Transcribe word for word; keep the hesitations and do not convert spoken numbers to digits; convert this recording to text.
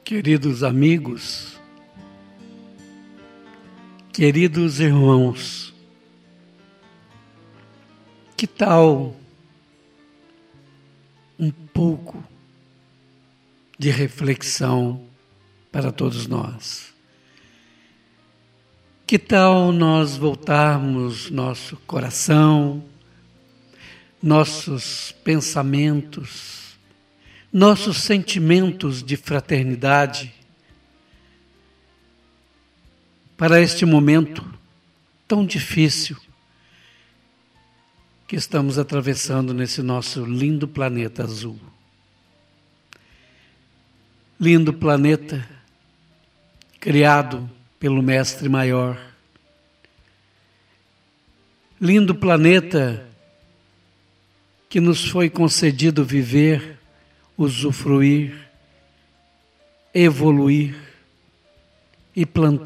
Queridos amigos, queridos irmãos, que tal um pouco de reflexão para todos nós? Que tal nós voltarmos nosso coração, nossos pensamentos, nossos sentimentos de fraternidade para este momento tão difícil que estamos atravessando nesse nosso lindo planeta azul. Lindo planeta criado pelo Mestre Maior. Lindo planeta que nos foi concedido viver, usufruir, evoluir e plantar